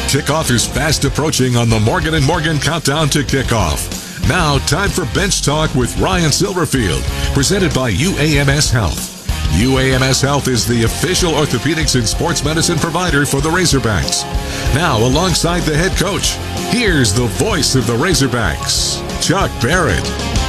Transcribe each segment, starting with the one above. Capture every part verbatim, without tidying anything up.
Kickoff is fast approaching on the Morgan and Morgan Countdown to Kickoff. Now, time for Bench Talk with Ryan Silverfield, presented by U A M S Health. U A M S Health is the official orthopedics and sports medicine provider for the Razorbacks. Now, alongside the head coach, here's the voice of the Razorbacks, Chuck Barrett.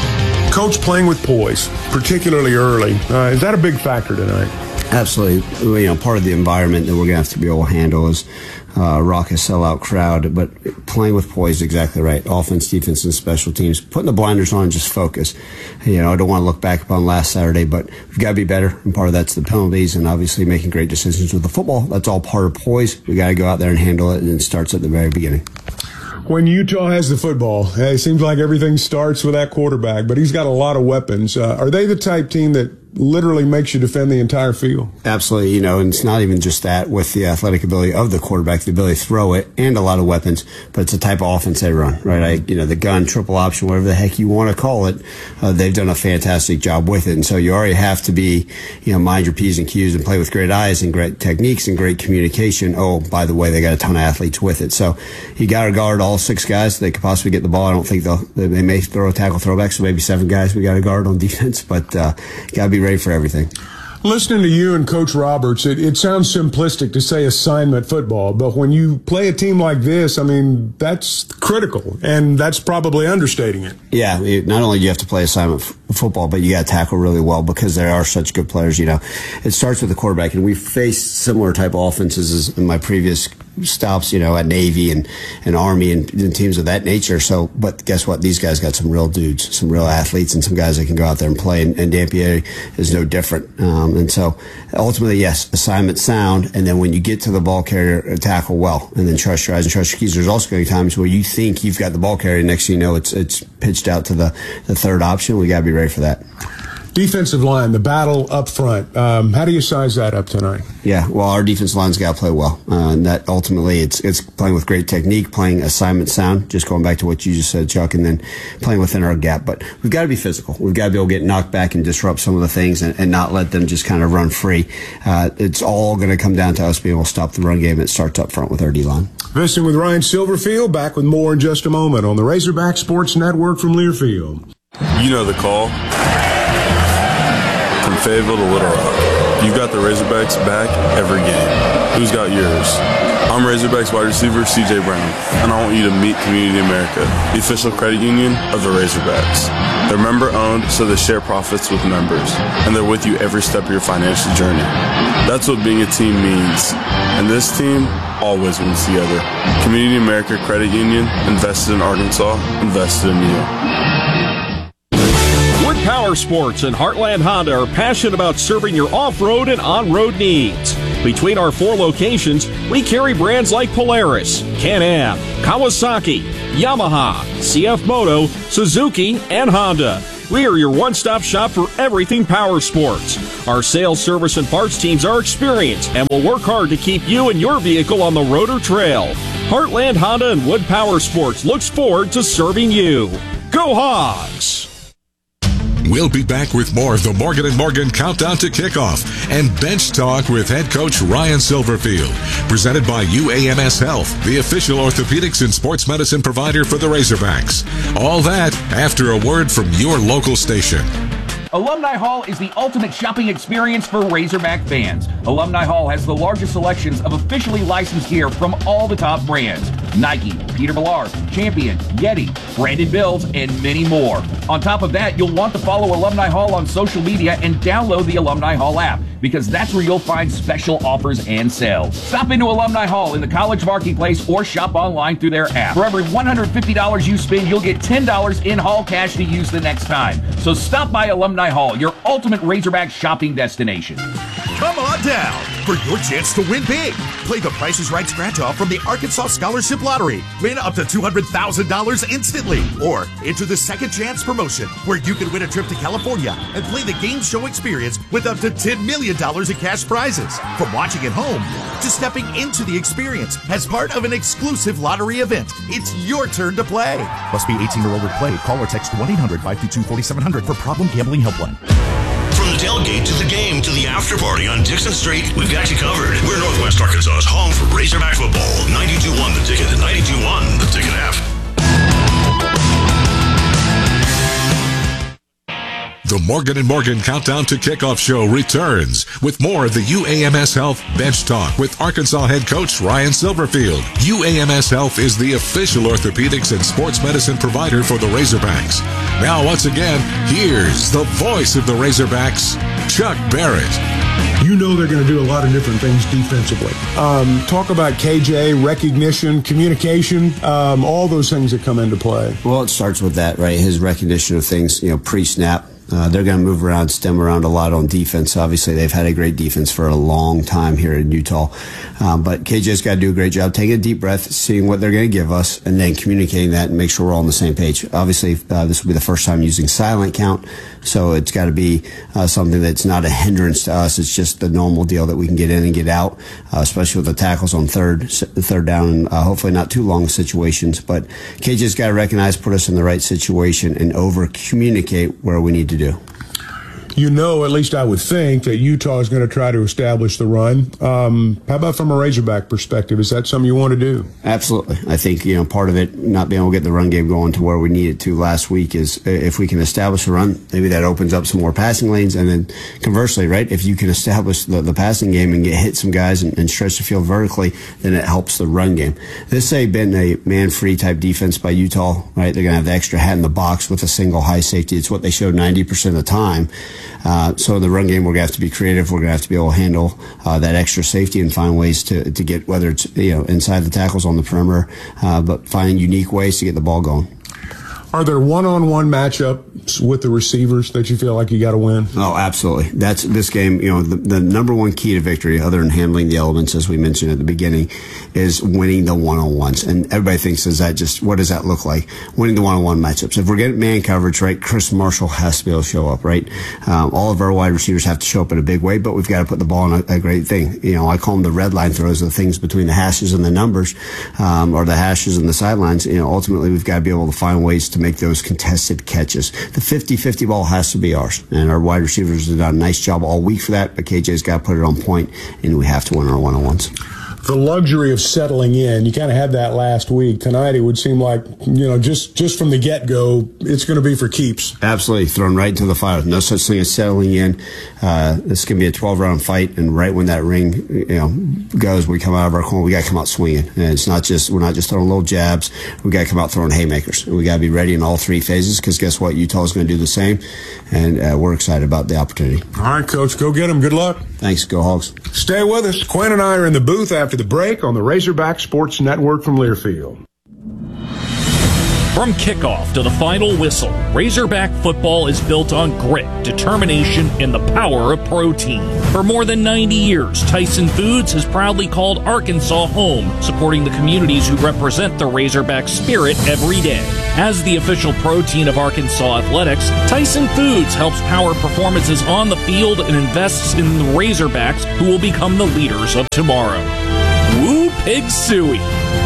Coach, playing with poise, particularly early, uh, is that a big factor tonight? Absolutely. You know, part of the environment that we're going to have to be able to handle is uh, raucous sellout crowd, but playing with poise is exactly right. Offense, defense, and special teams. Putting the blinders on and just focus. You know, I don't want to look back upon last Saturday, but we've got to be better, and part of that's the penalties and obviously making great decisions with the football. That's all part of poise. We got to go out there and handle it, and it starts at the very beginning. When Utah has the football, it seems like everything starts with that quarterback, but he's got a lot of weapons. Uh, are they the type team that literally makes you defend the entire field? Absolutely. You know, and it's not even just that with the athletic ability of the quarterback, the ability to throw it and a lot of weapons, but it's the type of offense they run, right? I, you know, the gun, triple option, whatever the heck you want to call it, uh, they've done a fantastic job with it. And so you already have to be, you know, mind your P's and Q's and play with great eyes and great techniques and great communication. Oh, by the way, they got a ton of athletes with it. So you got to guard all six guys. They could possibly get the ball. I don't think they'll, they may throw a tackle throwback, so maybe seven guys we got to guard on defense, but uh, got to be ready for everything. Listening to you and Coach Roberts, it, it sounds simplistic to say assignment football, but when you play a team like this, I mean, that's critical, and that's probably understating it. Yeah, not only do you have to play assignment f- football, but you got to tackle really well because there are such good players. You know, it starts with the quarterback, and we've faced similar type of offenses in my previous stops, you know, at Navy and, and Army and, and teams of that nature. So, but guess what? These guys got some real dudes, some real athletes, and some guys that can go out there and play. And, and Dampier is no different. Um, and so, ultimately, yes, assignment sound. And then when you get to the ball carrier, tackle well, and then trust your eyes and trust your keys. There's also going to be times where you think you've got the ball carrier, next thing you know, it's it's pitched out to the, the third option. We got to be ready for that. Defensive line, the battle up front. Um, how do you size that up tonight? Yeah, well, our defensive line's got to play well. Uh, and that ultimately, it's it's playing with great technique, playing assignment sound, just going back to what you just said, Chuck, and then playing within our gap. But we've got to be physical. We've got to be able to get knocked back and disrupt some of the things and, and not let them just kind of run free. Uh, it's all going to come down to us being able to stop the run game. It starts up front with our D-line. Visiting with Ryan Silverfield, back with more in just a moment on the Razorback Sports Network from Learfield. You know the call. From Fayetteville to Little Rock, you've got the Razorbacks back every game. Who's got yours? I'm Razorbacks wide receiver C J Brown, and I want you to meet Community America, the official credit union of the Razorbacks. They're member-owned, so they share profits with members, and they're with you every step of your financial journey. That's what being a team means, and this team always wins together. Community America Credit Union, invested in Arkansas, invested in you. Wood Power Sports and Heartland Honda are passionate about serving your off-road and on-road needs. Between our four locations, we carry brands like Polaris, Can-Am, Kawasaki, Yamaha, C F Moto, Suzuki, and Honda. We are your one-stop shop for everything power sports. Our sales, service, and parts teams are experienced and will work hard to keep you and your vehicle on the road or trail. Heartland Honda and Wood Power Sports looks forward to serving you. Go Hogs! We'll be back with more of the Morgan and Morgan Countdown to Kickoff and Bench Talk with head coach Ryan Silverfield, presented by U A M S Health, the official orthopedics and sports medicine provider for the Razorbacks. All that after a word from your local station. Alumni Hall is the ultimate shopping experience for Razorback fans. Alumni Hall has the largest selections of officially licensed gear from all the top brands. Nike, Peter Millar, Champion, Yeti, Brandon Bills, and many more. On top of that, you'll want to follow Alumni Hall on social media and download the Alumni Hall app, because that's where you'll find special offers and sales. Stop into Alumni Hall in the College Marketplace or shop online through their app. For every one hundred fifty dollars you spend, you'll get ten dollars in Hall cash to use the next time. So stop by Alumni Hall, your ultimate Razorback shopping destination. Come on down for your chance to win big. Play the Price is Right scratch-off from the Arkansas Scholarship Lottery. Win up to two hundred thousand dollars instantly. Or enter the Second Chance promotion, where you can win a trip to California and play the game show experience with up to ten million dollars in cash prizes. From watching at home to stepping into the experience as part of an exclusive lottery event, it's your turn to play. Must be eighteen or older to play. Call or text one eight hundred five two two four seven zero zero for Problem Gambling Helpline. From the tailgate to the game to the after party on Dixon Street, we've got you covered. We're Northwest Arkansas's home for Razorback football. ninety-two point one The Ticket and ninety-two point one The Ticket app. The Morgan and Morgan Countdown to Kickoff show returns with more of the U A M S Health Bench Talk with Arkansas head coach Ryan Silverfield. U A M S Health is the official orthopedics and sports medicine provider for the Razorbacks. Now, once again, here's the voice of the Razorbacks, Chuck Barrett. You know they're going to do a lot of different things defensively. Um, talk about K J, recognition, communication, um, all those things that come into play. Well, it starts with that, right? His recognition of things, you know, pre-snap. Uh, they're going to move around, stem around a lot on defense. Obviously, they've had a great defense for a long time here in Utah. Um, but K J's got to do a great job taking a deep breath, seeing what they're going to give us, and then communicating that and make sure we're all on the same page. Obviously, uh, this will be the first time using silent count, so it's got to be uh, something that's not a hindrance to us. It's just the normal deal that we can get in and get out, uh, especially with the tackles on third, third down, and uh, hopefully not too long situations. But K J's got to recognize, put us in the right situation, and over-communicate where we need to do. You know, at least I would think, that Utah is going to try to establish the run. Um, how about from a Razorback perspective? Is that something you want to do? Absolutely. I think, you know, part of it, not being able to get the run game going to where we need it to last week, is if we can establish a run, maybe that opens up some more passing lanes. And then conversely, right, if you can establish the, the passing game and get hit some guys and, and stretch the field vertically, then it helps the run game. This has been a man-free type defense by Utah, right? They're going to have the extra hat in the box with a single high safety. It's what they showed ninety percent of the time. Uh, so in the run game, we're going to have to be creative. We're going to have to be able to handle uh, that extra safety and find ways to, to get, whether it's, you know, inside the tackles on the perimeter, uh, but find unique ways to get the ball going. Are there one-on-one matchups with the receivers that you feel like you got to win? Oh, absolutely. That's this game. You know, the, the number one key to victory, other than handling the elements, as we mentioned at the beginning, is winning the one-on-ones. And everybody thinks, is that just, what does that look like? Winning the one-on-one matchups. If we're getting man coverage, right, Chris Marshall has to be able to show up, right? Um, all of our wide receivers have to show up in a big way, but we've got to put the ball in a, a great thing. You know, I call them the red line throws, the things between the hashes and the numbers, um, or the hashes and the sidelines. You know, ultimately, we've got to be able to find ways to make those contested catches. The fifty-fifty ball has to be ours, and our wide receivers have done a nice job all week for that, but K J's got to put it on point, and we have to win our one-on-ones. The luxury of settling in, you kind of had that last week. Tonight, it would seem like, you know, just, just from the get-go, it's going to be for keeps. Absolutely. Thrown right into the fire. No such thing as settling in. Uh, this is going to be a twelve-round fight, and right when that ring, you know, goes, we come out of our corner, we got to come out swinging. And it's not just, we're not just throwing little jabs. We got to come out throwing haymakers. We got to be ready in all three phases, because guess what? Utah is going to do the same, and uh, we're excited about the opportunity. All right, Coach, go get them. Good luck. Thanks. Go Hogs. Stay with us. Quinn and I are in the booth after the break on the Razorback Sports Network from Learfield. From kickoff to the final whistle, Razorback football is built on grit, determination, and the power of protein. For more than ninety years, Tyson Foods has proudly called Arkansas home, supporting the communities who represent the Razorback spirit every day. As the official protein of Arkansas athletics, Tyson Foods helps power performances on the field and invests in the Razorbacks, who will become the leaders of tomorrow. Woo Pig Suey!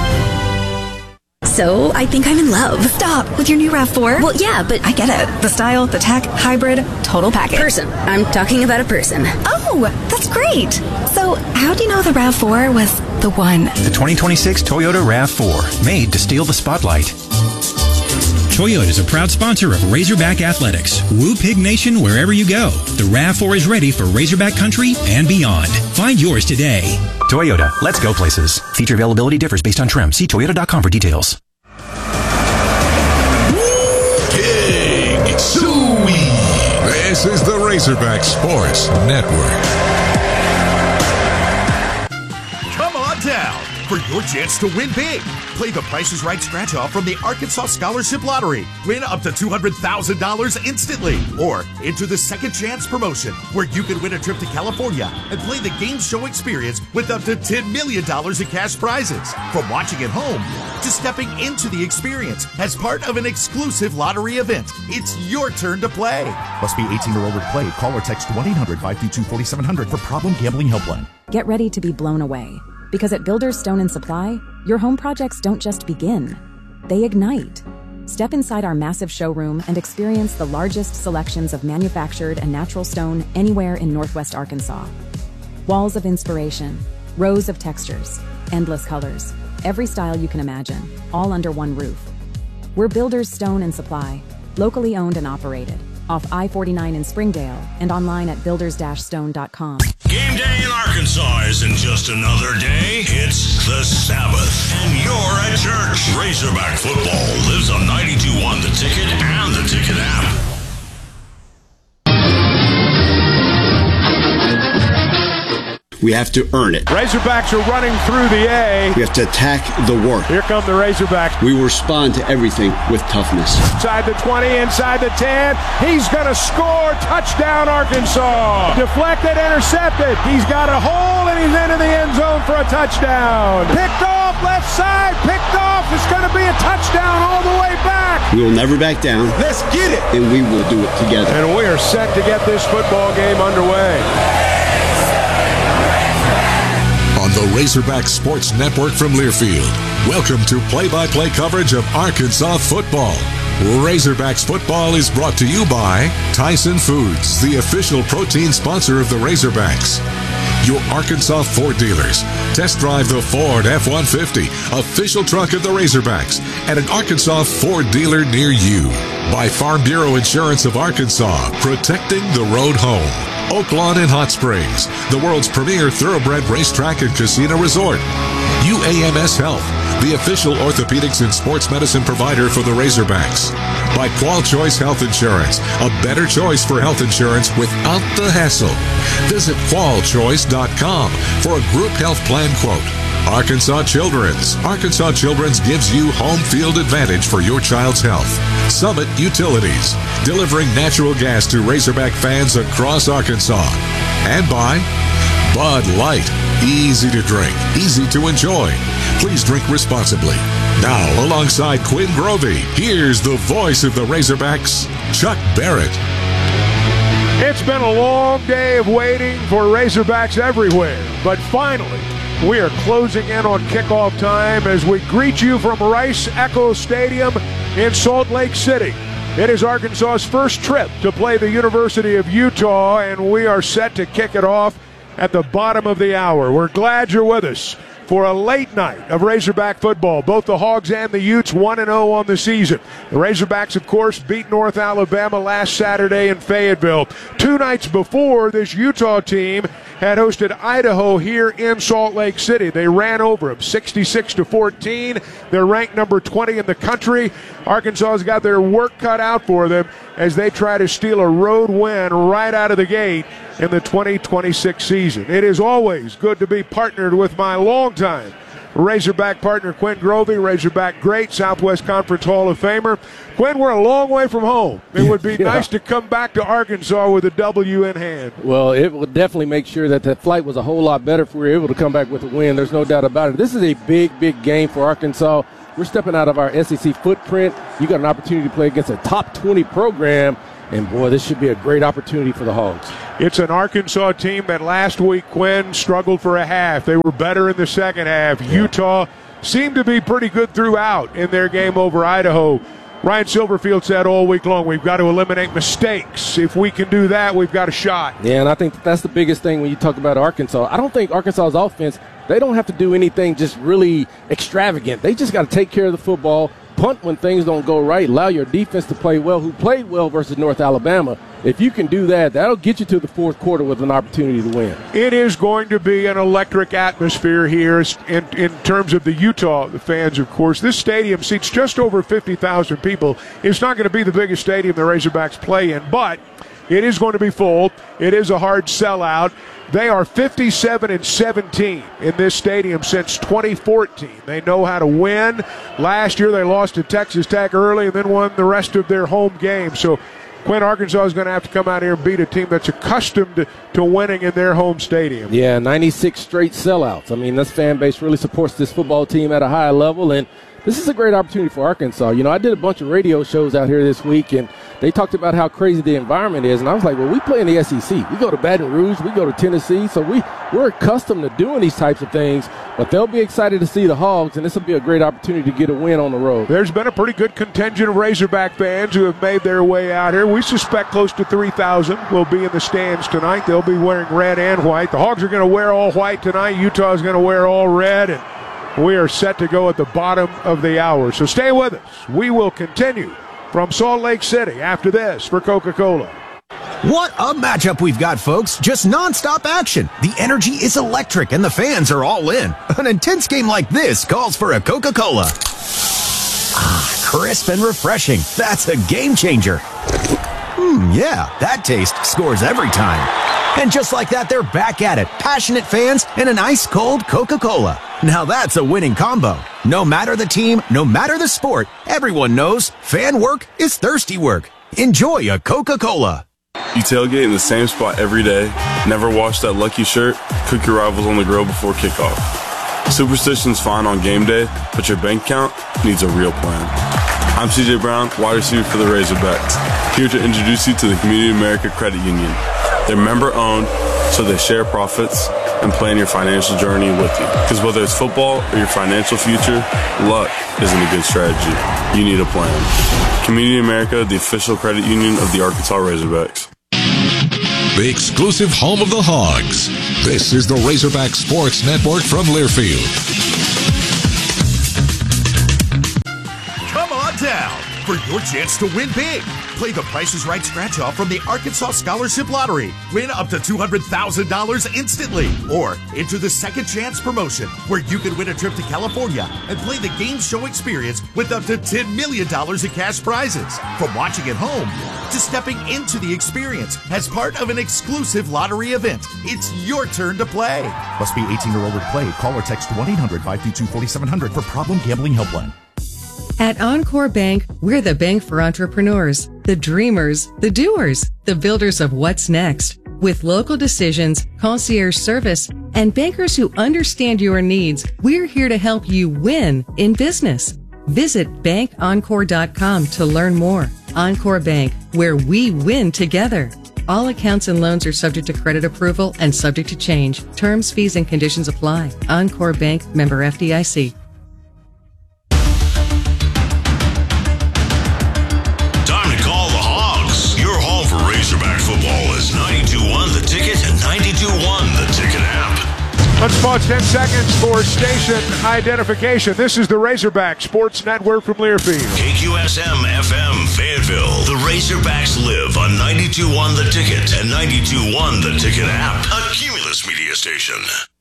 So, I think I'm in love. Stop! With your new RAV four? Well, yeah, but I get it. The style, the tech, hybrid, total package. Person. I'm talking about a person. Oh, that's great! So, how do you know the RAV four was the one? The twenty twenty-six Toyota RAV four, made to steal the spotlight. Toyota is a proud sponsor of Razorback Athletics. Woo Pig Nation wherever you go. The RAV four is ready for Razorback country and beyond. Find yours today. Toyota, let's go places. Feature availability differs based on trim. See Toyota dot com for details. Pig Suey. This is the Razorback Sports Network. Come on down for your chance to win big. Play the Price is Right scratch-off from the Arkansas Scholarship Lottery. Win up to two hundred thousand dollars instantly. Or enter the Second Chance promotion, where you can win a trip to California and play the game show experience with up to ten million dollars in cash prizes. From watching at home to stepping into the experience as part of an exclusive lottery event, it's your turn to play. Must be eighteen or older to play. Call or text one eight hundred five two two four seven zero zero for Problem Gambling Helpline. Get ready to be blown away. Because at Builders Stone and Supply, your home projects don't just begin, they ignite. Step inside our massive showroom and experience the largest selections of manufactured and natural stone anywhere in Northwest Arkansas. Walls of inspiration, rows of textures, endless colors, every style you can imagine, all under one roof. We're Builders Stone and Supply, locally owned and operated, off I forty-nine in Springdale and online at builders dash stone dot com. Game day in Arkansas isn't just another day, it's the Sabbath, and you're at church. Razorback football lives on ninety-two point one The Ticket and the Ticket app. We have to earn it. Razorbacks are running through the A. We have to attack the work. Here come the Razorbacks. We will respond to everything with toughness. Inside the twenty, inside the ten. He's going to score. Touchdown, Arkansas. Deflected, intercepted. He's got a hole, and he's into the end zone for a touchdown. Picked off, left side. Picked off. It's going to be a touchdown all the way back. We will never back down. Let's get it. And we will do it together. And we are set to get this football game underway. On the Razorback Sports Network from Learfield, welcome to play-by-play coverage of Arkansas football. Razorbacks football is brought to you by Tyson Foods, the official protein sponsor of the Razorbacks. Your Arkansas Ford dealers. Test drive the Ford F one fifty, official truck of the Razorbacks, at an Arkansas Ford dealer near you. By Farm Bureau Insurance of Arkansas, protecting the road home. Oaklawn in Hot Springs, the world's premier thoroughbred racetrack and casino resort. U A M S Health, the official orthopedics and sports medicine provider for the Razorbacks. By Qual Choice Health Insurance, a better choice for health insurance without the hassle. Visit qual choice dot com for a group health plan quote. Arkansas Children's. Arkansas Children's gives you home field advantage for your child's health. Summit Utilities, delivering natural gas to Razorback fans across Arkansas. And by Bud Light. Easy to drink, easy to enjoy. Please drink responsibly. Now, alongside Quinn Grovey, here's the voice of the Razorbacks, Chuck Barrett. It's been a long day of waiting for Razorbacks everywhere, but finally, we are closing in on kickoff time as we greet you from Rice Echo Stadium in Salt Lake City. It is Arkansas's first trip to play the University of Utah, and we are set to kick it off at the bottom of the hour. We're glad you're with us for a late night of Razorback football. Both the Hogs and the Utes one and oh on the season. The Razorbacks, of course, beat North Alabama last Saturday in Fayetteville. Two nights before, this Utah team had hosted Idaho here in Salt Lake City. They ran over them sixty-six to fourteen. They're ranked number twenty in the country. Arkansas's got their work cut out for them as they try to steal a road win right out of the gate in the twenty twenty-six season. It is always good to be partnered with my longtime Razorback partner, Quinn Grovey, Razorback great, Southwest Conference Hall of Famer. Quinn, we're a long way from home. It would be yeah. nice to come back to Arkansas with a W in hand. Well, it would definitely make sure that that flight was a whole lot better if we were able to come back with a win. There's no doubt about it. This is a big, big game for Arkansas. We're stepping out of our S E C footprint. You got an opportunity to play against a top twenty program. And, boy, this should be a great opportunity for the Hogs. It's an Arkansas team that last week, Quinn, struggled for a half. They were better in the second half. Yeah. Utah seemed to be pretty good throughout in their game over Idaho. Ryan Silverfield said all week long, we've got to eliminate mistakes. If we can do that, we've got a shot. Yeah, and I think that's the biggest thing when you talk about Arkansas. I don't think Arkansas's offense, they don't have to do anything just really extravagant. They just got to take care of the football, punt when things don't go right, allow your defense to play well, who played well versus North Alabama. If you can do that, that'll get you to the fourth quarter with an opportunity to win. It is going to be an electric atmosphere here in, in terms of the Utah fans, of course. This stadium seats just over fifty thousand people. It's not going to be the biggest stadium the Razorbacks play in, but it is going to be full. It is a hard sellout. They are fifty-seven and seventeen in this stadium since twenty fourteen. They know how to win. Last year they lost to Texas Tech early and then won the rest of their home games. So Quinn, Arkansas is going to have to come out here and beat a team that's accustomed to, to winning in their home stadium. Yeah, ninety-six straight sellouts. I mean, this fan base really supports this football team at a high level, and this is a great opportunity for Arkansas. You know, I did a bunch of radio shows out here this week, and they talked about how crazy the environment is. And I was like, well, we play in the S E C. We go to Baton Rouge. We go to Tennessee. So we, we're accustomed to doing these types of things. But they'll be excited to see the Hogs, and this will be a great opportunity to get a win on the road. There's been a pretty good contingent of Razorback fans who have made their way out here. We suspect close to three thousand will be in the stands tonight. They'll be wearing red and white. The Hogs are going to wear all white tonight. Utah is going to wear all red, and we are set to go at the bottom of the hour. So stay with us. We will continue from Salt Lake City after this for Coca-Cola. What a matchup we've got, folks. Just nonstop action. The energy is electric and the fans are all in. An intense game like this calls for a Coca-Cola. Ah, crisp and refreshing. That's a game changer. Hmm, yeah, that taste scores every time. And just like that, they're back at it. Passionate fans and an ice-cold Coca-Cola. Now that's a winning combo. No matter the team, no matter the sport, everyone knows fan work is thirsty work. Enjoy a Coca-Cola. You tailgate in the same spot every day, never wash that lucky shirt, cook your rivals on the grill before kickoff. Superstition's fine on game day, but your bank account needs a real plan. I'm C J Brown, wide receiver for the Razorbacks, here to introduce you to the Community America Credit Union. They're member-owned, so they share profits and plan your financial journey with you. Because whether it's football or your financial future, luck isn't a good strategy. You need a plan. Community America, the official credit union of the Arkansas Razorbacks. The exclusive home of the Hogs. This is the Razorback Sports Network from Learfield. Come on down for your chance to win big. Play the Price is Right scratch-off from the Arkansas Scholarship Lottery. Win up to two hundred thousand dollars instantly. Or enter the Second Chance promotion, where you can win a trip to California and play the game show experience with up to ten million dollars in cash prizes. From watching at home to stepping into the experience as part of an exclusive lottery event, it's your turn to play. Must be eighteen or older to play. Call or text one eight hundred five two two four seven zero zero for Problem Gambling Helpline. At Encore Bank, we're the bank for entrepreneurs, the dreamers, the doers, the builders of what's next. With local decisions, concierge service, and bankers who understand your needs, we're here to help you win in business. Visit bank encore dot com to learn more. Encore Bank, where we win together. All accounts and loans are subject to credit approval and subject to change. Terms, fees, and conditions apply. Encore Bank, member F D I C. Razorback football is ninety-two one The Ticket and ninety-two one The Ticket app. Let's pause ten seconds for station identification. This is the Razorback Sports Network from Learfield. K Q S M F M Fayetteville. The Razorbacks live on ninety-two one The Ticket and ninety-two one The Ticket app. A Cumulus media station.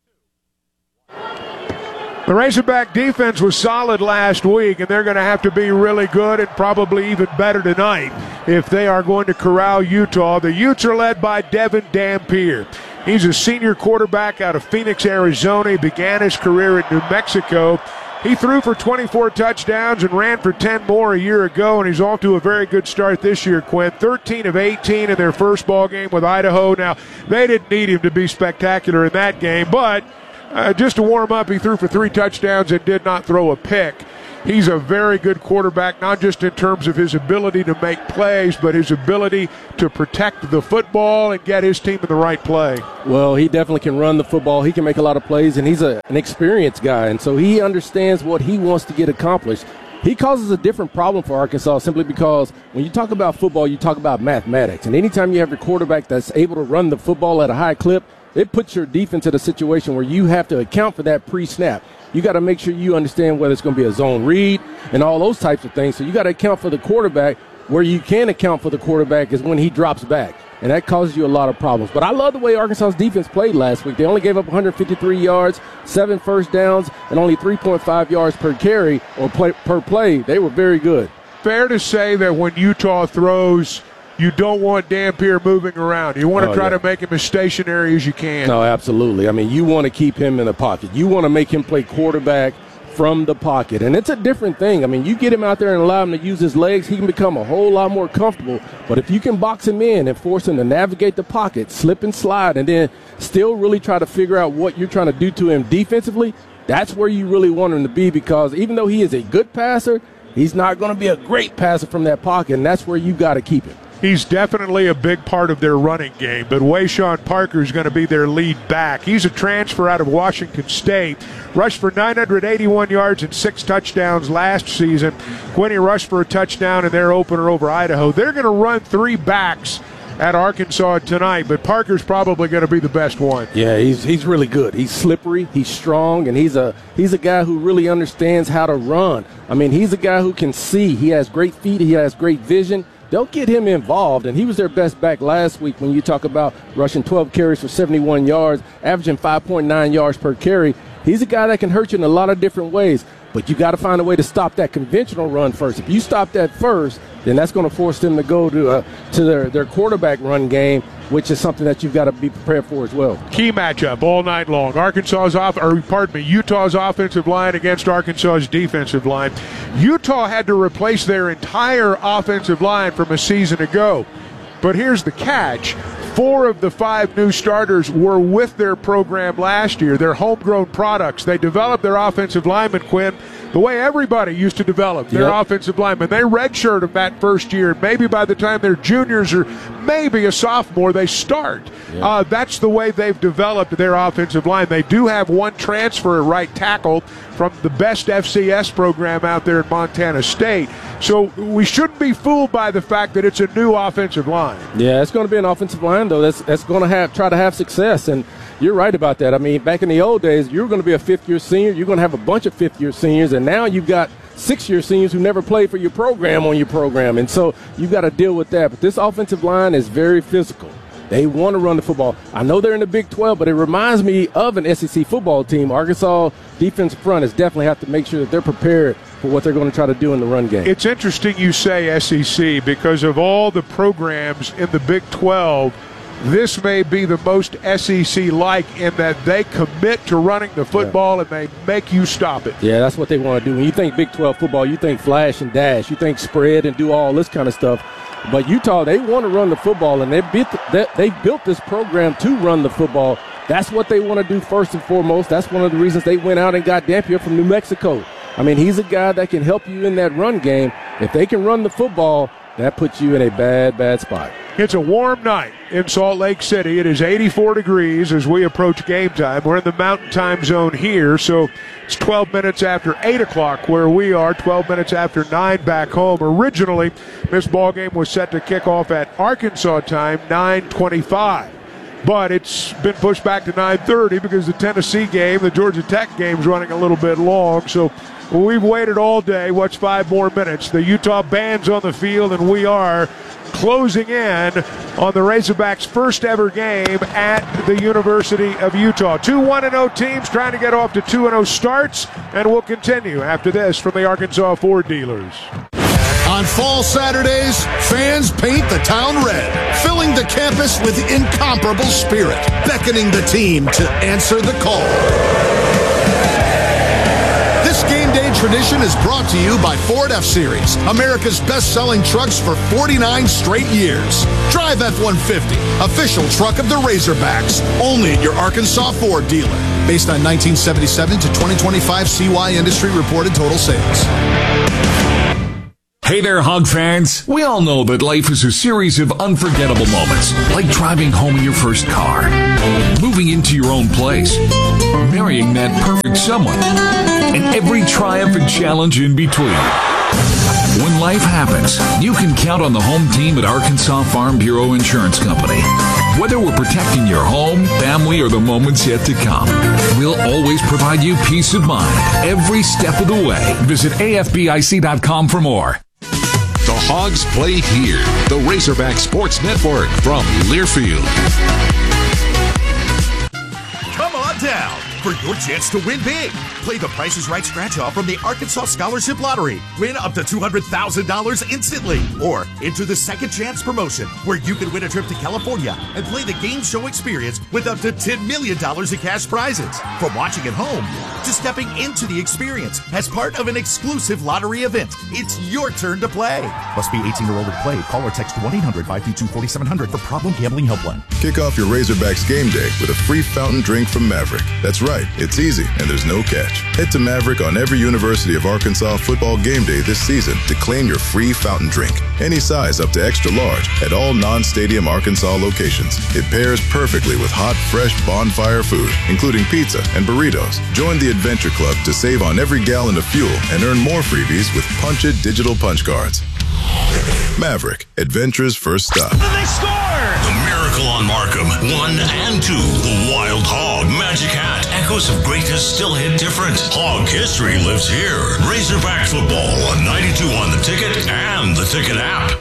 The Razorback defense was solid last week, and they're going to have to be really good and probably even better tonight if they are going to corral Utah. The Utes are led by Devin Dampier. He's a senior quarterback out of Phoenix, Arizona. He began his career in New Mexico. He threw for twenty-four touchdowns and ran for ten more a year ago, and he's off to a very good start this year, Quinn. thirteen of eighteen in their first ball game with Idaho. Now, they didn't need him to be spectacular in that game, but Uh, just to warm up, he threw for three touchdowns and did not throw a pick. He's a very good quarterback, not just in terms of his ability to make plays, but his ability to protect the football and get his team in the right play. Well, he definitely can run the football. He can make a lot of plays, and he's a, an experienced guy, and so he understands what he wants to get accomplished. He causes a different problem for Arkansas simply because when you talk about football, you talk about mathematics. And anytime you have your quarterback that's able to run the football at a high clip, it puts your defense in a situation where you have to account for that pre-snap. You got to make sure you understand whether it's going to be a zone read and all those types of things. So you got to account for the quarterback. Where you can account for the quarterback is when he drops back, and that causes you a lot of problems. But I love the way Arkansas's defense played last week. They only gave up one hundred fifty-three yards, seven first downs, and only three point five yards per carry or play, per play. They were very good. Fair to say that when Utah throws, you don't want Dampier moving around. You want to oh, try yeah. to make him as stationary as you can. No, absolutely. I mean, you want to keep him in the pocket. You want to make him play quarterback from the pocket. And it's a different thing. I mean, you get him out there and allow him to use his legs, he can become a whole lot more comfortable. But if you can box him in and force him to navigate the pocket, slip and slide, and then still really try to figure out what you're trying to do to him defensively, that's where you really want him to be, because even though he is a good passer, He's not going to be a great passer from that pocket, and that's where you got to keep him. He's definitely a big part of their running game, but Wayshawn Parker is going to be their lead back. He's a transfer out of Washington State. Rushed for nine hundred eighty-one yards and six touchdowns last season. Quinney rushed for a touchdown in their opener over Idaho. They're going to run three backs at Arkansas tonight, but Parker's probably going to be the best one. Yeah, he's he's really good. He's slippery, he's strong, and he's a he's a guy who really understands how to run. I mean, he's a guy who can see. He has great feet. He has great vision. They'll get him involved, and he was their best back last week when you talk about rushing twelve carries for seventy-one yards, averaging five point nine yards per carry. He's a guy that can hurt you in a lot of different ways, but you got to find a way to stop that conventional run first. If you stop that first, then that's going to force them to go to uh, to their, their quarterback run game, which is something that you've got to be prepared for as well. Key matchup all night long. Arkansas's off, or pardon me, Utah's offensive line against Arkansas's defensive line. Utah had to replace their entire offensive line from a season ago. But here's the catch. Four of the five new starters were with their program last year. They're homegrown products. They developed their offensive lineman, Quinn, the way everybody used to develop their Yep. offensive linemen. They redshirt them that first year. Maybe by the time they're juniors or maybe a sophomore, they start. Yep. Uh, that's the way they've developed their offensive line. They do have one transfer at right tackle from the best F C S program out there in Montana State. So we shouldn't be fooled by the fact that it's a new offensive line. Yeah, it's going to be an offensive line, though, that's that's going to have try to have success. And you're right about that. I mean, back in the old days, you were going to be a fifth-year senior. You're going to have a bunch of fifth-year seniors, and now you've got six-year seniors who never played for your program on your program. And so you've got to deal with that. But this offensive line is very physical. They want to run the football. I know they're in the Big twelve, but it reminds me of an S E C football team. Arkansas defensive front is definitely have to make sure that they're prepared for what they're going to try to do in the run game. It's interesting you say S E C because of all the programs in the Big twelve, this may be the most S E C-like in that they commit to running the football yeah. and they make you stop it. Yeah, that's what they want to do. When you think Big twelve football, you think flash and dash. You think spread and do all this kind of stuff. But Utah, they want to run the football, and they beat the, they built this program to run the football. That's what they want to do first and foremost. That's one of the reasons they went out and got Dampier from New Mexico. I mean, he's a guy that can help you in that run game. If they can run the football, that puts you in a bad, bad spot. It's a warm night in Salt Lake City. It is eighty-four degrees as we approach game time. We're in the Mountain Time Zone here, so it's twelve minutes after eight o'clock where we are, twelve minutes after nine back home. Originally, this ball game was set to kick off at Arkansas time, nine twenty-five. But it's been pushed back to nine thirty because the Tennessee game, the Georgia Tech game, is running a little bit long. So we've waited all day. What's five more minutes? The Utah band's on the field, and we are closing in on the Razorbacks' first ever game at the University of Utah. Two one and oh teams trying to get off to two and oh starts, and we'll continue after this from the Arkansas Ford dealers. On fall Saturdays, fans paint the town red, filling the campus with incomparable spirit, beckoning the team to answer the call. This game day tradition is brought to you by Ford F-Series, America's best-selling trucks for forty-nine straight years. Drive F one fifty, official truck of the Razorbacks, only at your Arkansas Ford dealer. Based on nineteen seventy-seven to twenty twenty-five C Y industry reported total sales. Hey there, Hog fans. We all know that life is a series of unforgettable moments, like driving home in your first car, moving into your own place, marrying that perfect someone, and every triumph and challenge in between. When life happens, you can count on the home team at Arkansas Farm Bureau Insurance Company. Whether we're protecting your home, family, or the moments yet to come, we'll always provide you peace of mind every step of the way. Visit A F B I C dot com for more. The Hogs play here. The Razorback Sports Network from Learfield. Come on down for your chance to win big. Play the Price is Right scratch-off from the Arkansas Scholarship Lottery. Win up to two hundred thousand dollars instantly. Or enter the Second Chance promotion, where you can win a trip to California and play the game show experience with up to ten million dollars in cash prizes. From watching at home to stepping into the experience as part of an exclusive lottery event, it's your turn to play. Must be eighteen or older to play. Call or text one eight hundred five two two four seven zero zero for Problem Gambling Helpline. Kick off your Razorbacks game day with a free fountain drink from Maverick. That's right. right. It's easy, and there's no catch. Head to Maverick on every University of Arkansas football game day this season to claim your free fountain drink. Any size up to extra large at all non-stadium Arkansas locations. It pairs perfectly with hot, fresh bonfire food, including pizza and burritos. Join the Adventure Club to save on every gallon of fuel and earn more freebies with Punch It digital punch cards. Maverick, adventure's first stop. They score! The Miracle on Markham, one and two. The Wild Hog, Magic Hat, echoes of greatness still hit different. Hog history lives here. Razorback football on ninety-two on the Ticket and the Ticket app.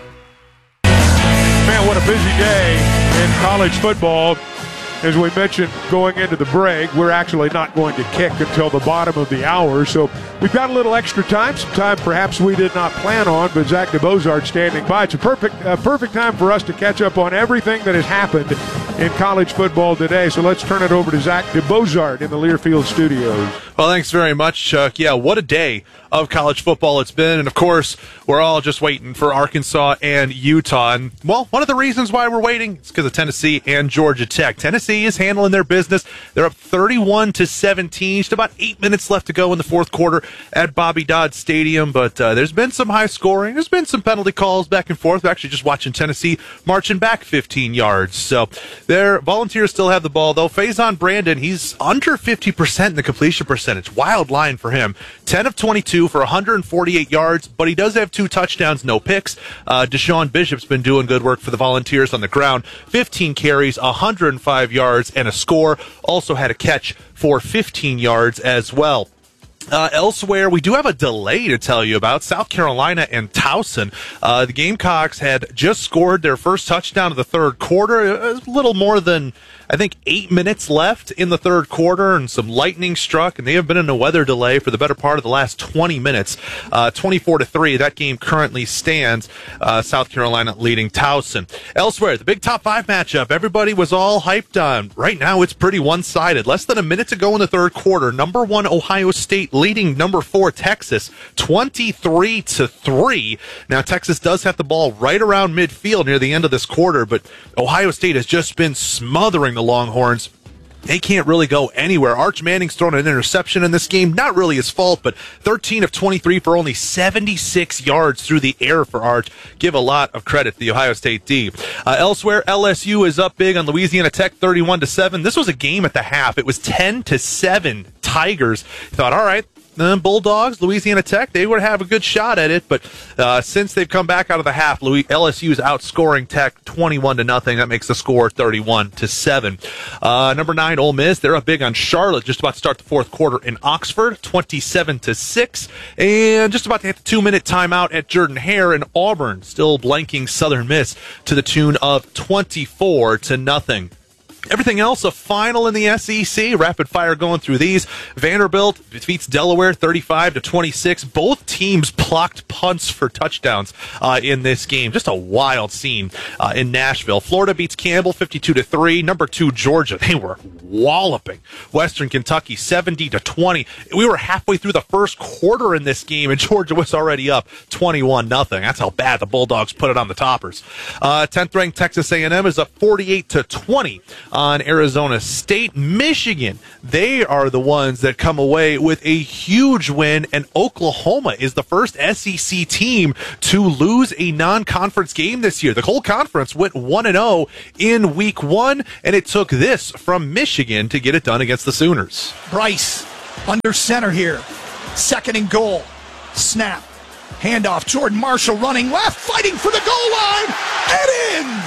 Man, what a busy day in college football. As we mentioned going into the break, we're actually not going to kick until the bottom of the hour, so we've got a little extra time, some time perhaps we did not plan on, but Zach DeBozard standing by. It's a perfect, uh, perfect time for us to catch up on everything that has happened in college football today, so let's turn it over to Zach DeBozard in the Learfield studios. Well, thanks very much, Chuck. Yeah, what a day of college football it's been, and of course, we're all just waiting for Arkansas and Utah. And, well, one of the reasons why we're waiting is because of Tennessee and Georgia Tech. Tennessee is handling their business. They're up thirty-one to seventeen. Just about eight minutes left to go in the fourth quarter at Bobby Dodd Stadium. But uh, there's been some high scoring. There's been some penalty calls back and forth. We're actually just watching Tennessee marching back fifteen yards. So their Volunteers still have the ball, though. Faison Brandon, he's under fifty percent in the completion percentage. Wild line for him. ten of twenty-two for one hundred forty-eight yards, but he does have two touchdowns, no picks. Uh, Deshaun Bishop's been doing good work for the Volunteers on the ground. fifteen carries, one hundred five yards, and a score. Also had a catch for fifteen yards as well. Uh, elsewhere, we do have a delay to tell you about. South Carolina and Towson. Uh, the Gamecocks had just scored their first touchdown of the third quarter. A little more than, I think, eight minutes left in the third quarter, and some lightning struck, and they have been in a weather delay for the better part of the last twenty minutes. Uh, twenty-four to three, that game currently stands. Uh, South Carolina leading Towson. Elsewhere, the big top five matchup, everybody was all hyped on. Right now, it's pretty one-sided. Less than a minute to go in the third quarter. Number one, Ohio State leading number four, Texas, twenty-three to three. Now, Texas does have the ball right around midfield near the end of this quarter, but Ohio State has just been smothering the Longhorns. They can't really go anywhere. Arch Manning's thrown an interception in this game. Not really his fault, but thirteen of twenty-three for only seventy-six yards through the air for Arch. Give a lot of credit to the Ohio State D. Uh, elsewhere, L S U is up big on Louisiana Tech, thirty-one to seven. This was a game at the half. It was ten to seven. Tigers thought, all right, the Bulldogs, Louisiana Tech, they would have a good shot at it, but uh, since they've come back out of the half, Louis, L S U is outscoring Tech twenty-one to nothing. That makes the score thirty-one to seven. Uh, number nine, Ole Miss, they're up big on Charlotte, just about to start the fourth quarter in Oxford, twenty-seven to six, and just about to hit the two-minute timeout at Jordan-Hare in Auburn, still blanking Southern Miss to the tune of twenty-four to nothing. Everything else, a final in the S E C. Rapid fire going through these. Vanderbilt defeats Delaware thirty-five to twenty-six. Both teams blocked punts for touchdowns uh, in this game. Just a wild scene uh, in Nashville. Florida beats Campbell fifty-two to three. Number two, Georgia. They were walloping Western Kentucky seventy to twenty. We were halfway through the first quarter in this game, and Georgia was already up twenty-one nothing. That's how bad the Bulldogs put it on the Toppers. Uh, tenth ranked Texas A and M is up forty-eight to twenty. On Arizona State. Michigan, they are the ones that come away with a huge win, and Oklahoma is the first S E C team to lose a non-conference game this year. The whole conference went one and oh in week one, and it took this from Michigan to get it done against the Sooners. Bryce under center here. Second and goal. Snap. Handoff. Jordan Marshall running left, fighting for the goal line, and in!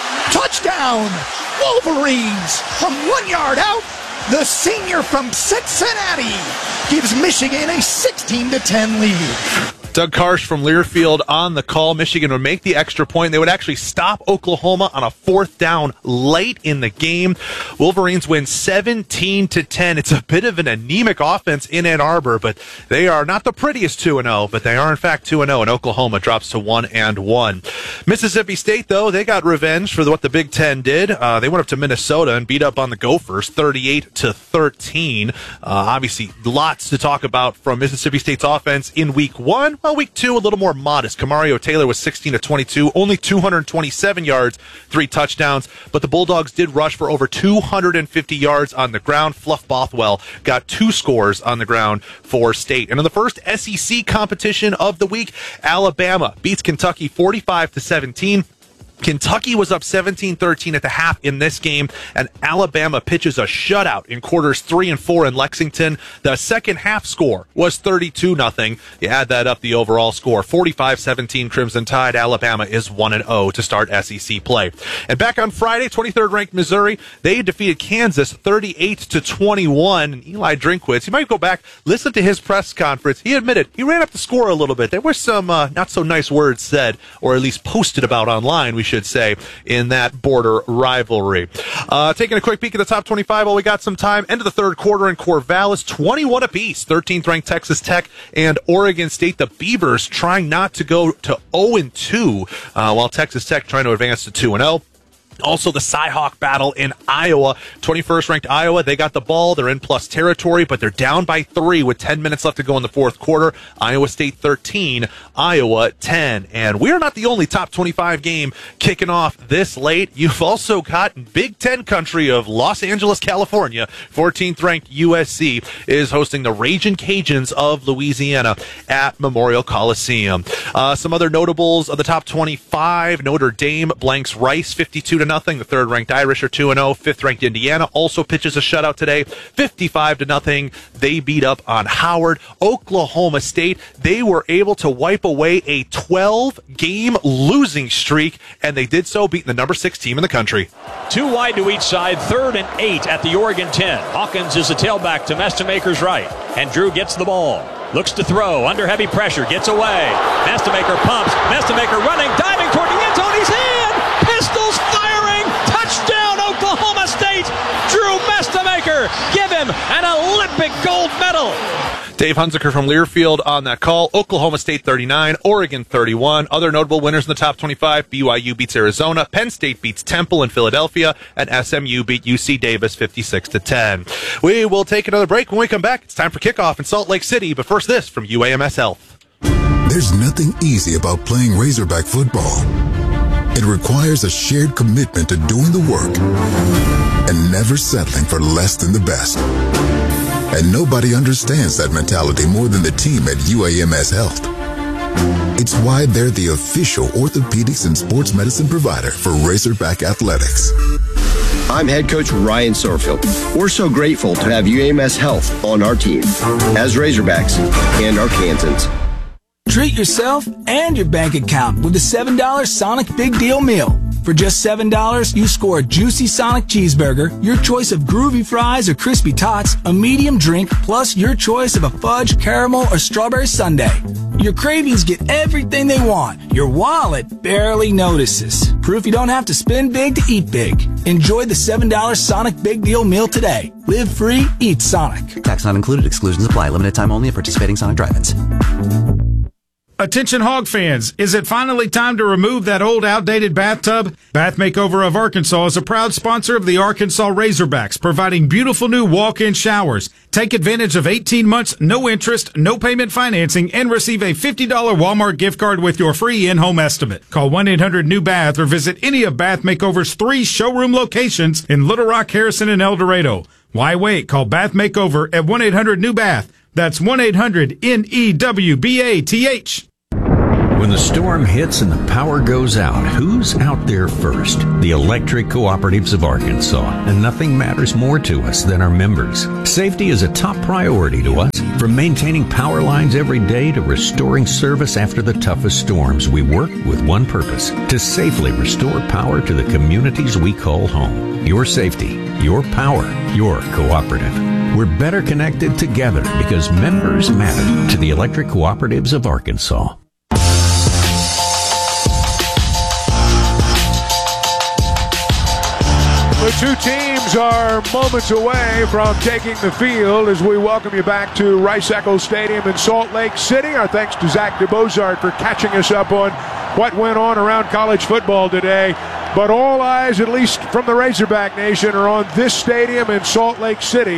Touchdown! Wolverines from one yard out. The senior from Cincinnati gives Michigan a sixteen to ten lead. Doug Karsh from Learfield on the call. Michigan would make the extra point. They would actually stop Oklahoma on a fourth down late in the game. Wolverines win seventeen to ten. It's a bit of an anemic offense in Ann Arbor, but they are not the prettiest two and oh, but they are in fact two and oh, and Oklahoma drops to one and one. Mississippi State, though, they got revenge for what the Big Ten did. Uh, they went up to Minnesota and beat up on the Gophers thirty-eight to thirteen. Uh, obviously, lots to talk about from Mississippi State's offense in week one. Well, week two, a little more modest. Kamario Taylor was sixteen of twenty-two, only two hundred twenty-seven yards, three touchdowns. But the Bulldogs did rush for over two hundred fifty yards on the ground. Fluff Bothwell got two scores on the ground for State. And in the first S E C competition of the week, Alabama beats Kentucky forty-five to seventeen. Kentucky was up seventeen thirteen at the half in this game, and Alabama pitches a shutout in quarters three and four in Lexington. The second half score was thirty-two nothing. You add that up, the overall score, forty-five seventeen Crimson Tide. Alabama is one and oh to start S E C play. And back on Friday, twenty-third ranked Missouri, they defeated Kansas thirty-eight to twenty-one. And Eli Drinkwitz, you might go back, listen to his press conference. He admitted he ran up the score a little bit. There were some uh, not so nice words said, or at least posted about online, we should say, in that border rivalry. Uh, taking a quick peek at the top twenty-five while we got some time. End of the third quarter in Corvallis, twenty-one apiece. thirteenth ranked Texas Tech and Oregon State. The Beavers trying not to go to oh and two, uh, while Texas Tech trying to advance to two and oh. Also, the Cy-Hawk battle in Iowa. twenty-first ranked Iowa, they got the ball. They're in plus territory, but they're down by three with ten minutes left to go in the fourth quarter. Iowa State thirteen, Iowa ten. And we're not the only top twenty-five game kicking off this late. You've also got Big Ten country of Los Angeles, California. fourteenth ranked U S C is hosting the Ragin' Cajuns of Louisiana at Memorial Coliseum. Uh, some other notables of the top twenty-five. Notre Dame blanks Rice fifty-two to nothing. The third ranked Irish are two and oh. Fifth ranked Indiana also pitches a shutout today, fifty-five to nothing. They beat up on Howard. Oklahoma State, they were able to wipe away a twelve game losing streak, and they did so beating the number six team in the country. Two wide to each side, third and eight at the Oregon ten. Hawkins is the tailback to Mestemaker's right, and Drew gets the ball. Looks to throw, under heavy pressure, gets away. Mestemaker pumps, Mestemaker running, diving toward the end zone, he's in! Pistols firing, touchdown Oklahoma State! Drew Mestemaker, give him an Olympic gold medal! Dave Hunziker from Learfield on that call. Oklahoma State thirty-nine, Oregon thirty-one. Other notable winners in the top twenty-five, B Y U beats Arizona, Penn State beats Temple in Philadelphia, and S M U beat U C Davis fifty-six to ten. We will take another break. When we come back, it's time for kickoff in Salt Lake City, but first this from U A M S Health. There's nothing easy about playing Razorback football. It requires a shared commitment to doing the work and never settling for less than the best. And nobody understands that mentality more than the team at U A M S Health. It's why they're the official orthopedics and sports medicine provider for Razorback Athletics. I'm head coach Ryan Sorfield. We're so grateful to have U A M S Health on our team as Razorbacks and Arkansans. Treat yourself and your bank account with the seven dollar Sonic Big Deal Meal. For just seven dollars, you score a juicy Sonic cheeseburger, your choice of groovy fries or crispy tots, a medium drink, plus your choice of a fudge, caramel, or strawberry sundae. Your cravings get everything they want. Your wallet barely notices. Proof you don't have to spend big to eat big. Enjoy the seven dollar Sonic Big Deal Meal today. Live free, eat Sonic. Tax not included. Exclusions apply. Limited time only at participating Sonic drive-ins. Attention Hog fans, is it finally time to remove that old outdated bathtub? Bath Makeover of Arkansas is a proud sponsor of the Arkansas Razorbacks, providing beautiful new walk-in showers. Take advantage of eighteen months, no interest, no payment financing, and receive a fifty dollar Walmart gift card with your free in-home estimate. Call one eight hundred new bath or visit any of Bath Makeover's three showroom locations in Little Rock, Harrison, and El Dorado. Why wait? Call Bath Makeover at one eight hundred new bath. That's one eight hundred N E W B A T H. When the storm hits and the power goes out, who's out there first? The Electric Cooperatives of Arkansas. And nothing matters more to us than our members. Safety is a top priority to us. From maintaining power lines every day to restoring service after the toughest storms, we work with one purpose: to safely restore power to the communities we call home. Your safety, your power, your cooperative. We're better connected together because members matter to the Electric Cooperatives of Arkansas. The two teams are moments away from taking the field as we welcome you back to Rice-Eccles Stadium in Salt Lake City. Our thanks to Zach DeBozart for catching us up on what went on around college football today. But all eyes, at least from the Razorback Nation, are on this stadium in Salt Lake City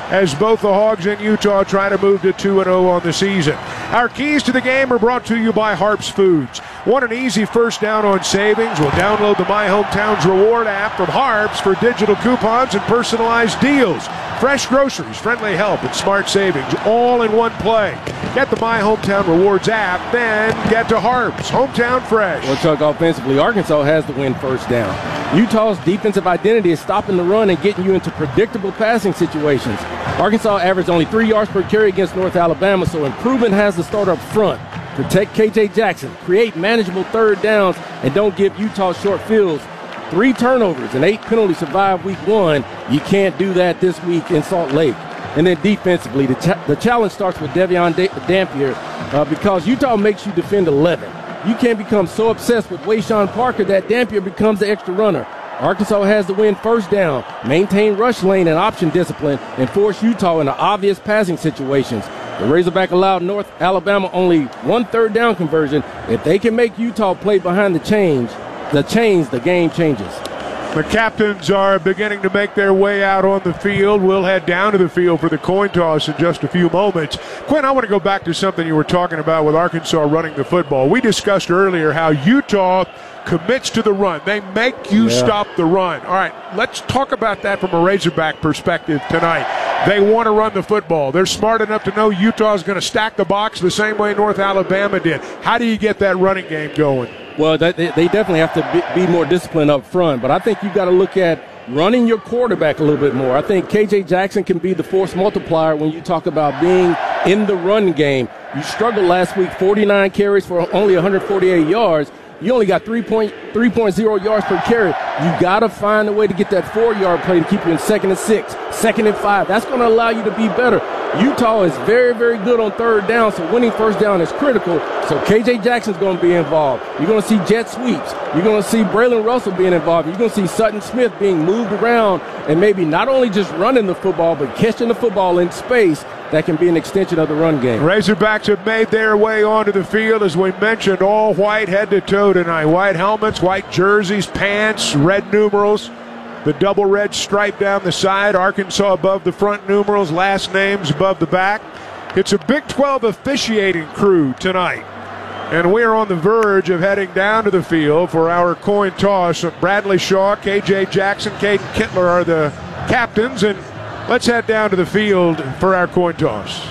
as both the Hogs and Utah try to move to two and oh on the season. Our keys to the game are brought to you by Harps Foods. Want an easy first down on savings? Well, download the My Hometown's Reward app from Harps for digital coupons and personalized deals. Fresh groceries, friendly help, and smart savings all in one play. Get the My Hometown Rewards app, then get to Harps. Hometown fresh. Well, Chuck, offensively, Arkansas has the win first down. Utah's defensive identity is stopping the run and getting you into predictable passing situations. Arkansas averaged only three yards per carry against North Alabama, so improvement has to start up front. Protect K J Jackson, create manageable third downs, and don't give Utah short fields. Three turnovers and eight penalties survived week one. You can't do that this week in Salt Lake. And then defensively, the, ch- the challenge starts with Devion da- Dampier uh, because Utah makes you defend eleven. You can't become so obsessed with Wayshawn Parker that Dampier becomes the extra runner. Arkansas has to win first down, maintain rush lane and option discipline, and force Utah into obvious passing situations. The Razorback allowed North Alabama only one third down conversion. If they can make Utah play behind the chains, the chains, the game changes. The captains are beginning to make their way out on the field. We'll head down to the field for the coin toss in just a few moments. Quinn, I want to go back to something you were talking about with Arkansas running the football. We discussed earlier how Utah commits to the run. They make you yeah. stop the run. All right, let's talk about that from a Razorback perspective tonight. They want to run the football. They're smart enough to know Utah's going to stack the box the same way North Alabama did. How do you get that running game going? Well, they, they definitely have to be, be more disciplined up front, but I think you've got to look at running your quarterback a little bit more. I think K J Jackson can be the force multiplier when you talk about being in the run game. You struggled last week, forty-nine carries for only one hundred forty-eight yards. You only got three point oh yards per carry. You got to find a way to get that four-yard play to keep you in second and six, second and five. That's going to allow you to be better. Utah is very, very good on third down, so winning first down is critical. So K J Jackson's going to be involved. You're going to see jet sweeps. You're going to see Braylon Russell being involved. You're going to see Sutton Smith being moved around and maybe not only just running the football, but catching the football in space. That can be an extension of the run game. Razorbacks have made their way onto the field, as we mentioned, all white head to toe tonight. White helmets, white jerseys, pants, red numerals, the double red stripe down the side, Arkansas above the front numerals, last names above the back. It's a Big twelve officiating crew tonight, and we are on the verge of heading down to the field for our coin toss. Bradley Shaw, K J Jackson, Caden Kittler are the captains, and let's head down to the field for our coin toss.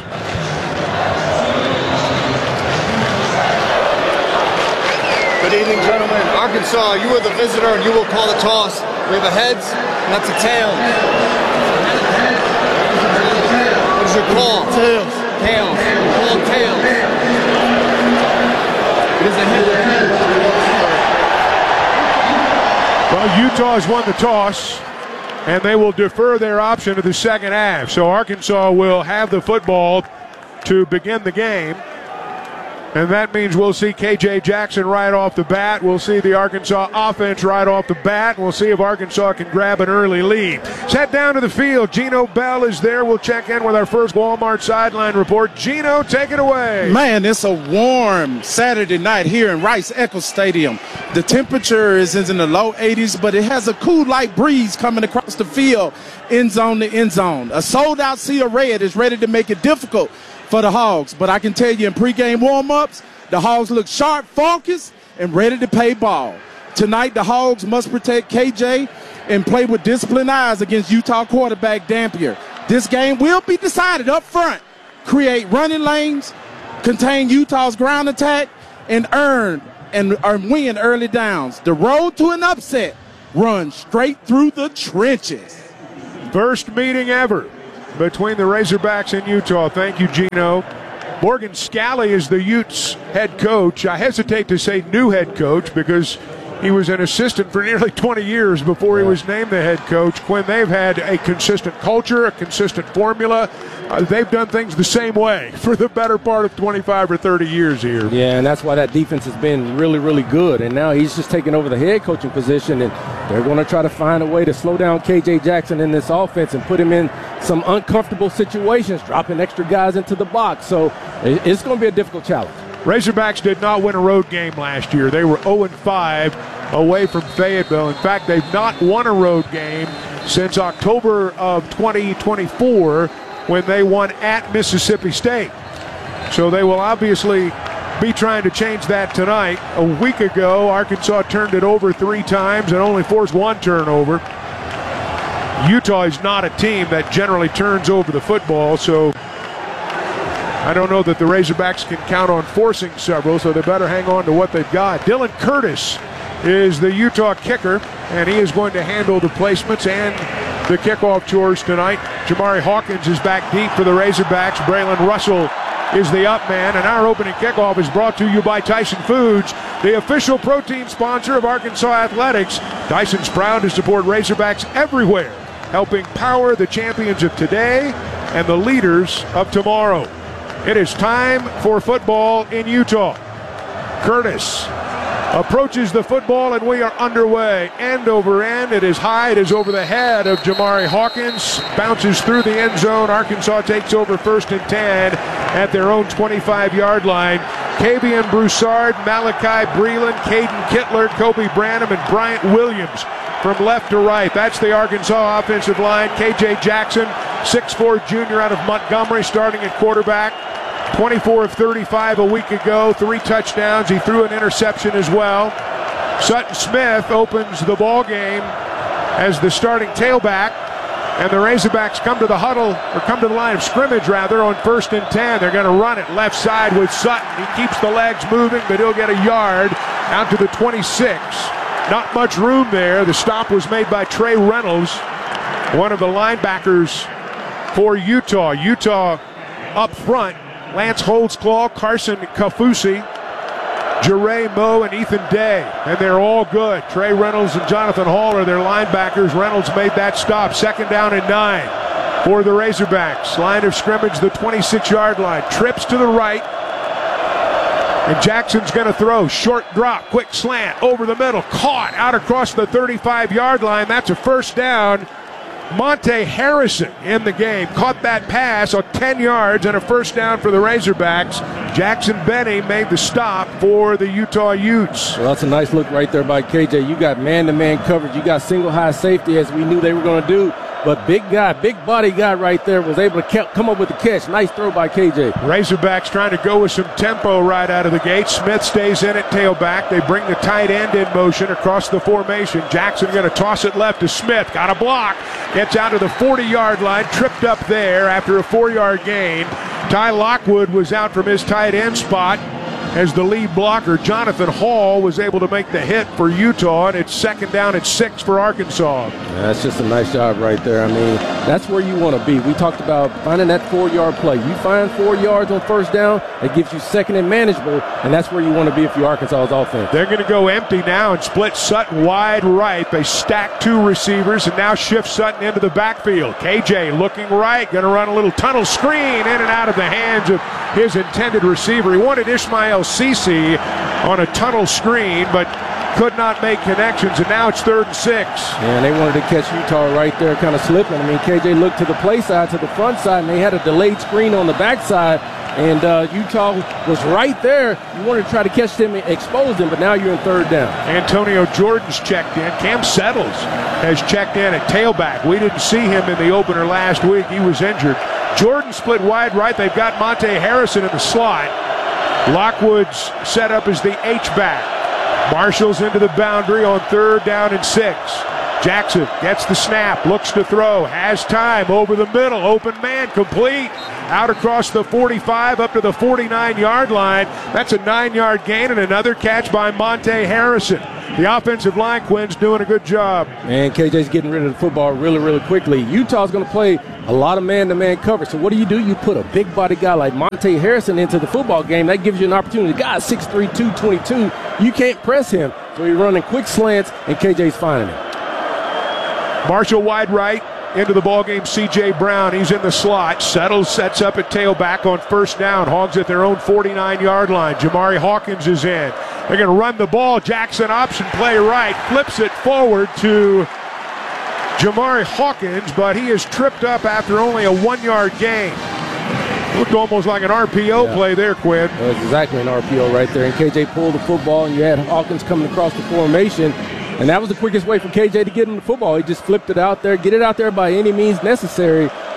Good evening, gentlemen. Arkansas, you are the visitor and you will call the toss. We have a heads, and that's a tails. What is your call? Tails. Tails. We call tails. It is a head. Well, Utah has won the toss, and they will defer their option to the second half. So Arkansas will have the football to begin the game. And that means we'll see K J Jackson right off the bat. We'll see the Arkansas offense right off the bat. And we'll see if Arkansas can grab an early lead. Let's head down to the field. Gino Bell is there. We'll check in with our first Walmart sideline report. Gino, take it away. Man, it's a warm Saturday night here in Rice-Eccles Stadium. The temperature is in the low eighties, but it has a cool light breeze coming across the field, end zone to end zone. A sold-out Sea of Red is ready to make it difficult for the Hogs. But I can tell you in pregame warm-ups, the Hogs look sharp, focused, and ready to play ball. Tonight, the Hogs must protect K J and play with disciplined eyes against Utah quarterback Dampier. This game will be decided up front. Create running lanes, contain Utah's ground attack, and earn and or win early downs. The road to an upset runs straight through the trenches. First meeting ever between the Razorbacks and Utah. Thank you, Gino. Morgan Scalley is the Utes head coach. I hesitate to say new head coach because he was an assistant for nearly twenty years before he was named the head coach. Quinn, they've had a consistent culture, a consistent formula. Uh, they've done things the same way for the better part of twenty-five or thirty years here. Yeah, and that's why that defense has been really, really good. And now he's just taking over the head coaching position, and they're going to try to find a way to slow down K J Jackson in this offense and put him in some uncomfortable situations, dropping extra guys into the box. So it's going to be a difficult challenge. Razorbacks did not win a road game last year. They were oh and five away from Fayetteville. In fact, they've not won a road game since October of twenty twenty-four when they won at Mississippi State. So they will obviously be trying to change that tonight. A week ago, Arkansas turned it over three times and only forced one turnover. Utah is not a team that generally turns over the football, so I don't know that the Razorbacks can count on forcing several, so they better hang on to what they've got. Dylan Curtis is the Utah kicker, and he is going to handle the placements and the kickoff chores tonight. Jamari Hawkins is back deep for the Razorbacks. Braylon Russell is the up man, and our opening kickoff is brought to you by Tyson Foods, the official protein sponsor of Arkansas Athletics. Tyson's proud to support Razorbacks everywhere, helping power the champions of today and the leaders of tomorrow. It is time for football in Utah. Curtis approaches the football, and we are underway. End over end. It is high. It is over the head of Jamari Hawkins. Bounces through the end zone. Arkansas takes over first and ten at their own twenty-five-yard line. Kavian Broussard, Malachi Breland, Caden Kittler, Kobe Branham, and Bryant Williams from left to right. That's the Arkansas offensive line. K J Jackson, six foot four junior out of Montgomery, starting at quarterback. twenty-four of thirty-five a week ago, three touchdowns. He threw an interception as well. Sutton Smith opens the ball game as the starting tailback, and the Razorbacks come to the huddle, or come to the line of scrimmage rather, on first and ten. They're going to run it left side with Sutton. He keeps the legs moving, but he'll get a yard out to the twenty-six. Not much room there. The stop was made by Trey Reynolds, one of the linebackers for Utah. Utah up front. Lance Holdsclaw, Carson Kafusi, Jeray Moe, and Ethan Day. And they're all good. Trey Reynolds and Jonathan Hall are their linebackers. Reynolds made that stop. Second down and nine for the Razorbacks. Line of scrimmage, the twenty-six-yard line. Trips to the right. And Jackson's going to throw. Short drop, quick slant, over the middle. Caught out across the thirty-five-yard line. That's a first down. Monte Harrison in the game. Caught that pass on ten yards and a first down for the Razorbacks. Jackson Benny made the stop for the Utah Utes. Well, that's a nice look right there by K J. You got man-to-man coverage. You got single high safety, as we knew they were going to do. But big guy, big body guy right there was able to come up with the catch. Nice throw by K J. Razorbacks trying to go with some tempo right out of the gate. Smith stays in at tailback. They bring the tight end in motion across the formation. Jackson going to toss it left to Smith. Got a block. Gets out to the forty-yard line. Tripped up there after a four-yard gain. Ty Lockwood was out from his tight end spot as the lead blocker. Jonathan Hall was able to make the hit for Utah, and it's second down at six for Arkansas. Yeah, that's just a nice job right there. I mean, that's where you want to be. We talked about finding that four-yard play. You find four yards on first down, it gives you second and manageable, and that's where you want to be if you're Arkansas's offense. They're going to go empty now and split Sutton wide right. They stack two receivers and now shift Sutton into the backfield. K J looking right, going to run a little tunnel screen in and out of the hands of his intended receiver. He wanted Ishmael Cece on a tunnel screen, but could not make connections, and now it's third and six. And they wanted to catch Utah right there, kind of slipping. I mean, K J looked to the play side, to the front side, and they had a delayed screen on the backside, and uh, Utah was right there. You wanted to try to catch them and expose them, but now you're in third down. Antonio Jordan's checked in. Cam Settles has checked in at tailback. We didn't see him in the opener last week. He was injured. Jordan split wide right. They've got Monte Harrison in the slot. Lockwood's set up as the H-back. Marshall's into the boundary on third down and six. Jackson gets the snap, looks to throw, has time, over the middle, open man, complete. Out across the forty-five, up to the forty-nine-yard line. That's a nine-yard gain and another catch by Monte Harrison. The offensive line, Quinn's doing a good job. And K J's getting rid of the football really, really quickly. Utah's going to play a lot of man-to-man coverage. So what do you do? You put a big body guy like Monte Harrison into the football game. That gives you an opportunity. The guy's six three, two twenty-two. You can't press him. So you're running quick slants, and K J's finding it. Marshall wide right. Into the ballgame, C J Brown. He's in the slot. Settles, sets up at tailback on first down. Hogs at their own forty-nine-yard line. Jamari Hawkins is in. They're going to run the ball. Jackson option play right. Flips it forward to Jamari Hawkins, but he is tripped up after only a one-yard gain. Looked almost like an R P O yeah. play there, Quinn. That was exactly an R P O right there. And K J pulled the football, and you had Hawkins coming across the formation. And that was the quickest way for K J to get him the football. He just flipped it out there, get it out there by any means necessary,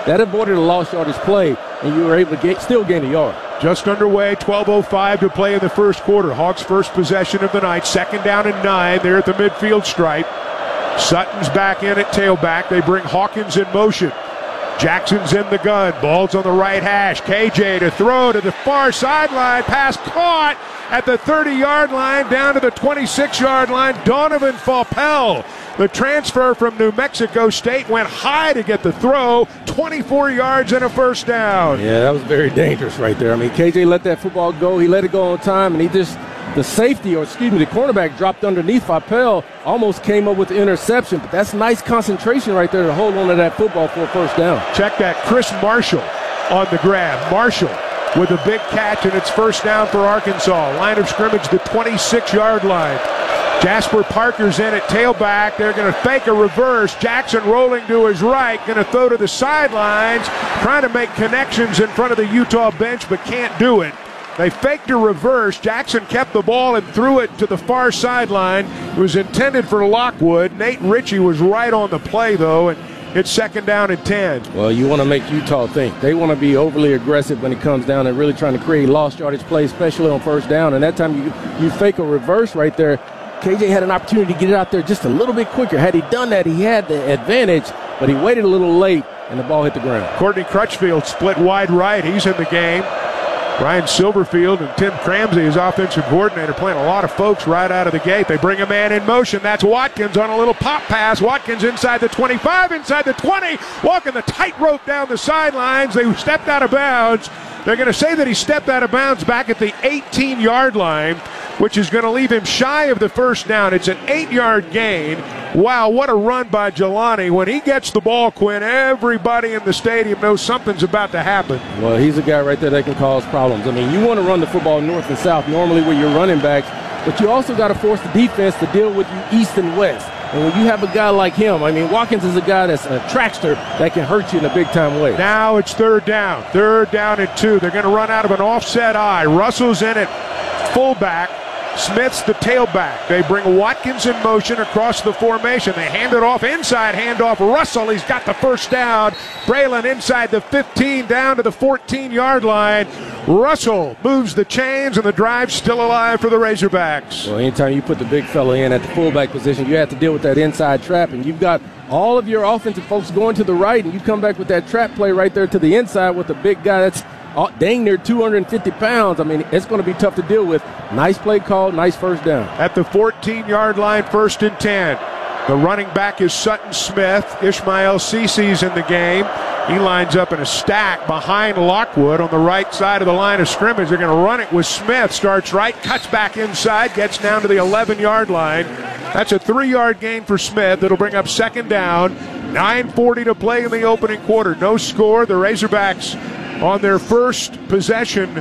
that avoided a lost yardage play, and you were able to get, still gain a yard. Just underway, twelve oh five to play in the first quarter. Hawks' first possession of the night, second down and nine. They're at the midfield stripe. Sutton's back in at tailback. They bring Hawkins in motion. Jackson's in the gun. Ball's on the right hash. K J to throw to the far sideline. Pass caught at the thirty-yard line, down to the twenty-six-yard line. Donovan Faupel, the transfer from New Mexico State, went high to get the throw. twenty-four yards and a first down. Yeah, that was very dangerous right there. I mean, K J let that football go. He let it go on time, and he just, the safety, or excuse me, the cornerback dropped underneath Faupel, almost came up with the interception. But that's nice concentration right there to hold on to that football for a first down. Check that. Chris Marshall on the grab. Marshall with a big catch, and it's first down for Arkansas. Line of scrimmage, the twenty-six-yard line. Jasper Parker's in at tailback. They're going to fake a reverse. Jackson rolling to his right, going to throw to the sidelines, trying to make connections in front of the Utah bench, but can't do it. They faked a reverse. Jackson kept the ball and threw it to the far sideline. It was intended for Lockwood. Nate Ritchie was right on the play, though, and it's second down and ten. Well, you want to make Utah think. They want to be overly aggressive when it comes down and really trying to create lost yardage plays, especially on first down. And that time you, you fake a reverse right there. K J had an opportunity to get it out there just a little bit quicker. Had he done that, he had the advantage, but he waited a little late, and the ball hit the ground. Courtney Crutchfield split wide right. He's in the game. Ryan Silverfield and Tim Cramsey, his offensive coordinator, playing a lot of folks right out of the gate. They bring a man in motion. That's Watkins on a little pop pass. Watkins inside the twenty-five, inside the twenty, walking the tightrope down the sidelines. They stepped out of bounds. They're going to say that he stepped out of bounds back at the eighteen-yard line, which is going to leave him shy of the first down. It's an eight-yard gain. Wow, what a run by Jelani. When he gets the ball, Quinn, everybody in the stadium knows something's about to happen. Well, he's a guy right there that can cause problems. I mean, you want to run the football north and south normally with your running backs, but you also got to force the defense to deal with you east and west. And when you have a guy like him, I mean, Watkins is a guy that's a trackster that can hurt you in a big-time way. Now it's third down. Third down and two. They're going to run out of an offset eye. Russell's in at fullback. Smith's the tailback. They bring Watkins in motion across the formation. They hand it off inside, handoff. Russell, he's got the first down. Braylon inside the fifteen, down to the fourteen-yard line. Russell moves the chains, and the drive's still alive for the Razorbacks. Well, anytime you put the big fella in at the fullback position, you have to deal with that inside trap, and you've got all of your offensive folks going to the right, and you come back with that trap play right there to the inside with a big guy that's Oh, dang near two hundred fifty pounds. I mean, it's going to be tough to deal with. Nice play call, nice first down. At the fourteen-yard line, first and ten. The running back is Sutton Smith. Ishmael Cece's in the game. He lines up in a stack behind Lockwood on the right side of the line of scrimmage. They're going to run it with Smith. Starts right, cuts back inside, gets down to the eleven-yard line. That's a three-yard gain for Smith. It'll bring up second down. nine forty to play in the opening quarter. No score. The Razorbacks on their first possession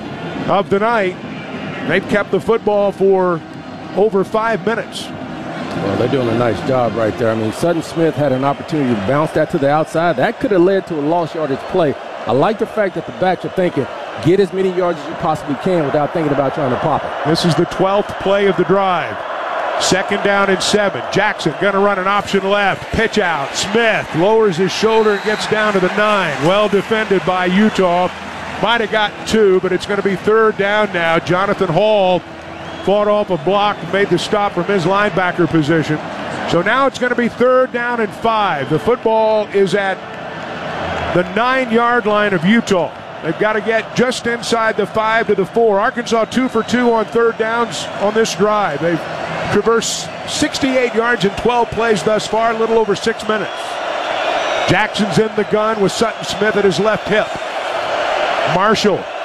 of the night. They've kept the football for over five minutes. Well, they're doing a nice job right there. I mean, Sutton Smith had an opportunity to bounce that to the outside. That could have led to a lost yardage play. I like the fact that the backs are thinking, get as many yards as you possibly can without thinking about trying to pop it. This is the twelfth play of the drive. Second down and seven. Jackson going to run an option left. Pitch out. Smith lowers his shoulder and gets down to the nine. Well defended by Utah. Might have gotten two, but it's going to be third down now. Jonathan Hall fought off a block and made the stop from his linebacker position. So now it's going to be third down and five. The football is at the nine-yard line of Utah. They've got to get just inside the five to the four. Arkansas two for two on third downs on this drive. They've traversed sixty-eight yards in twelve plays thus far, a little over six minutes. Jackson's in the gun with Sutton Smith at his left hip. Marshall